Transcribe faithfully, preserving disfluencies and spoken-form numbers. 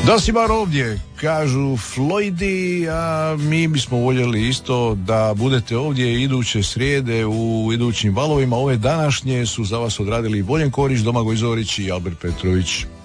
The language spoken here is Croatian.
Da si bar ovdje, kažu Floydi, a mi bismo voljeli isto da budete ovdje iduće srijede u idućim valovima. Ove današnje su za vas odradili Voljen Korić, Domagoj Zorić i Albert Petrović.